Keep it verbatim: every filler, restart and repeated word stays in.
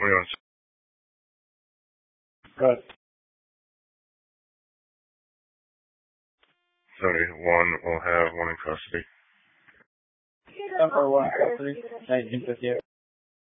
twenty-one. Good. seventy-one will have one in custody. Number one, custody, nineteen fifty-eight.